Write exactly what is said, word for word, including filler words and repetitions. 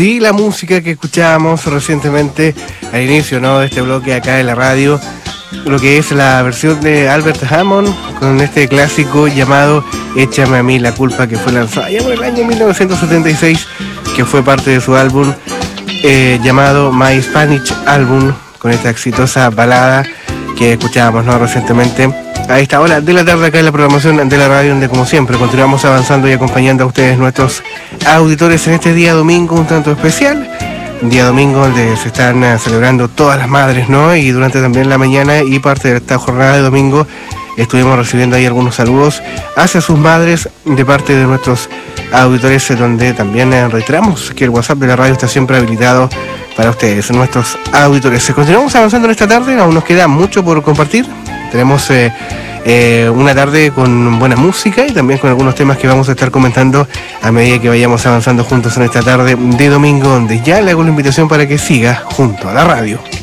Y la música que escuchábamos recientemente al inicio, ¿no?, de este bloque acá de la radio, lo que es la versión de Albert Hammond con este clásico llamado Échame a mí la culpa, que fue lanzado ya por el año mil novecientos setenta y seis, que fue parte de su álbum eh, llamado My Spanish Album, con esta exitosa balada que escuchábamos, ¿no?, recientemente a esta hora de la tarde acá en la programación de la radio, donde como siempre continuamos avanzando y acompañando a ustedes, nuestros auditores, en este día domingo un tanto especial, día domingo donde se están uh, celebrando todas las madres, ¿no? Y durante también la mañana y parte de esta jornada de domingo estuvimos recibiendo ahí algunos saludos hacia sus madres de parte de nuestros auditores, donde también uh, reiteramos que el WhatsApp de la radio está siempre habilitado para ustedes, nuestros auditores. Continuamos avanzando en esta tarde, aún nos queda mucho por compartir. Tenemos eh, eh, una tarde con buena música y también con algunos temas que vamos a estar comentando a medida que vayamos avanzando juntos en esta tarde de domingo, donde ya le hago la invitación para que siga junto a la radio.